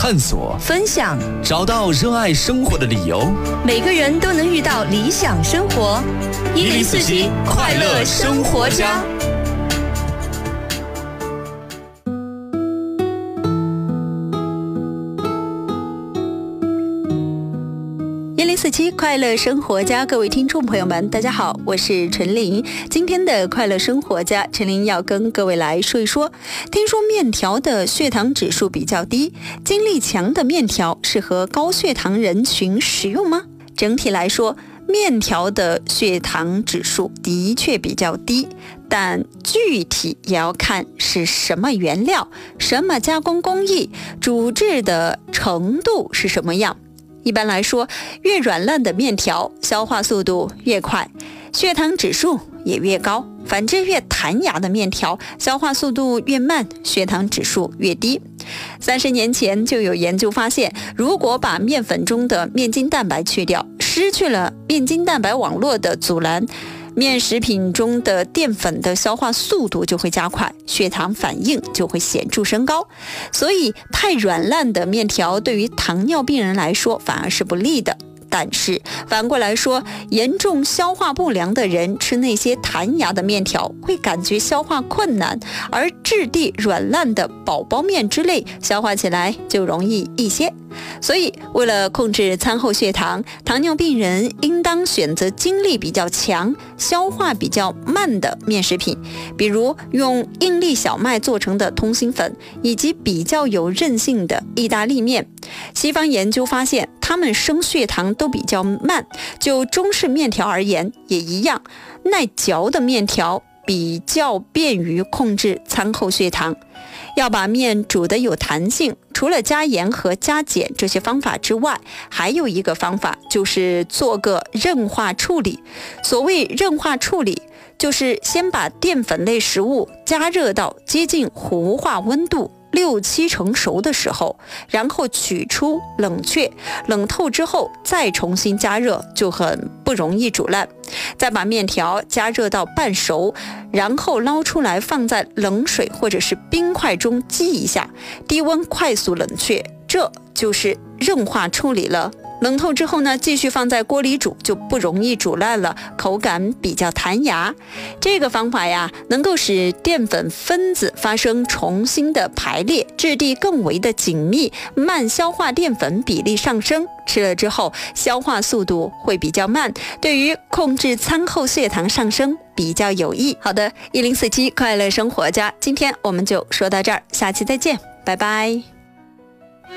探索、 分享， 找到热爱生活的理由。 每个人都能遇到理想生活。1047快乐生活家。1047快乐生活家，各位听众朋友们，大家好，我是陈琳。今天的快乐生活家，陈琳要跟各位来说一说。听说面条的血糖指数比较低，精力强的面条适合高血糖人群食用吗？整体来说，面条的血糖指数的确比较低，但具体也要看是什么原料、什么加工工艺、煮制的程度是什么样。一般来说，越软烂的面条消化速度越快，血糖指数也越高；反之，越弹牙的面条消化速度越慢，血糖指数越低。30年前就有研究发现，如果把面粉中的面筋蛋白去掉，失去了面筋蛋白网络的阻拦，面食品中的淀粉的消化速度就会加快，血糖反应就会显著升高。所以太软烂的面条对于糖尿病人来说反而是不利的。但是反过来说，严重消化不良的人吃那些弹牙的面条会感觉消化困难，而质地软烂的宝宝面之类消化起来就容易一些。所以为了控制餐后血糖，糖尿病人应当选择精力比较强、消化比较慢的面食品，比如用硬粒小麦做成的通心粉，以及比较有韧性的意大利面。西方研究发现，它们升血糖都比较慢，就中式面条而言也一样，耐嚼的面条比较便于控制餐后血糖。要把面煮得有弹性，除了加盐和加碱这些方法之外，还有一个方法就是做个韧化处理。所谓韧化处理，就是先把淀粉类食物加热到接近糊化温度6-7成熟的时候，然后取出冷却，冷透之后再重新加热，就很不容易煮烂。再把面条加热到半熟，然后捞出来放在冷水或者是冰块中激一下，低温快速冷却，这就是韧化处理了。冷透之后呢，继续放在锅里煮，就不容易煮烂了，口感比较弹牙。这个方法呀，能够使淀粉分子发生重新的排列，质地更为的紧密，慢消化淀粉比例上升。吃了之后，消化速度会比较慢，对于控制餐后血糖上升比较有益。好的，1047快乐生活家，今天我们就说到这儿，下期再见，拜拜。